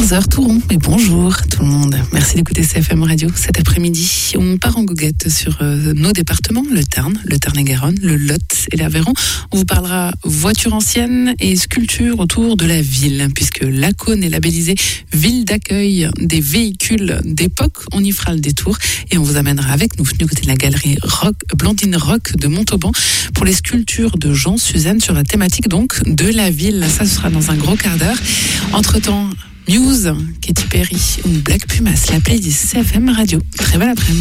14h tout rond, et bonjour tout le monde. Merci d'écouter CFM Radio. Cet après-midi, on part en goguette sur nos départements, le Tarn-et-Garonne, le Lot et l'Aveyron. On vous parlera voitures anciennes et sculptures autour de la ville, puisque Lacaune est labellisée ville d'accueil des véhicules d'époque. On y fera le détour et on vous amènera avec nous du côté de la galerie Blandine Rock de Montauban pour les sculptures de Jean Suzanne sur la thématique donc de la ville. Ça, ce sera dans un gros quart d'heure. Entre-temps, Muse, Katy Perry ou Black Pumas, la playlist CFM Radio. Très belle après-midi.